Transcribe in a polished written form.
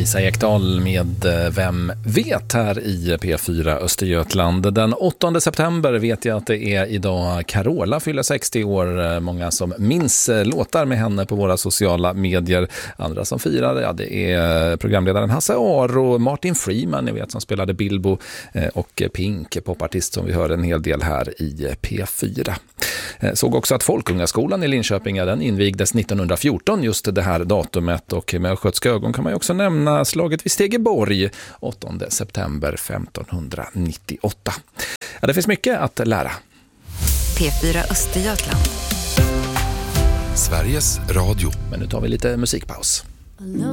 Lisa Ekdahl med Vem vet här i P4 Östergötland. Den 8 september vet jag att det är idag. Carola fyller 60 år. Många som minns låtar med henne på våra sociala medier. Andra som firar, ja, det är programledaren Hasse Aro, Martin Freeman, ni vet, som spelade Bilbo, och Pink, popartist som vi hör en hel del här i P4. Såg också att Folkungaskolan i Linköping, den invigdes 1914, just det här datumet, och med östgötska ögon kan man ju också nämna slaget vid Stegeborg 8 september 1598. Ja, det finns mycket att lära. P4 Östergötland. Sveriges Radio. Men nu tar vi lite musikpaus. Alone